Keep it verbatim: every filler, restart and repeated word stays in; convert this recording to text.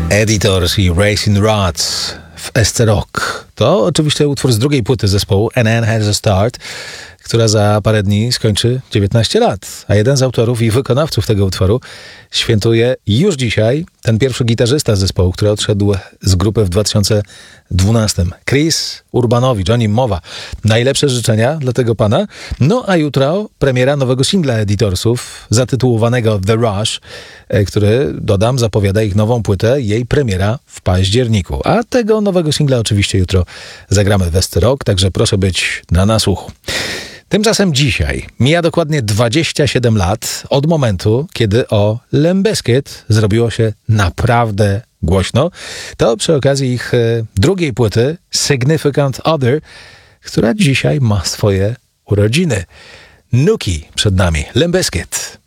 Editors i Racing Rats w Esce Rock. To oczywiście utwór z drugiej płyty zespołu An End Has a Start, która za parę dni skończy dziewiętnaście lat. A jeden z autorów i wykonawców tego utworu świętuje już dzisiaj ten pierwszy gitarzysta zespołu, który odszedł z grupy w dwa tysiące dwunastym. Chris Urbanowicz, o nim mowa. Najlepsze życzenia dla tego pana. No a jutro premiera nowego singla Editorsów zatytułowanego The Rush, który, dodam, zapowiada ich nową płytę, jej premiera w październiku. A tego nowego singla oczywiście jutro zagramy w Esce Rock, także proszę być na nasłuchu. Tymczasem dzisiaj mija dokładnie dwadzieścia siedem lat od momentu, kiedy o Limp Bizkit zrobiło się naprawdę głośno. To przy okazji ich e, drugiej płyty Significant Other, która dzisiaj ma swoje urodziny. Nuki przed nami, Limp Bizkit.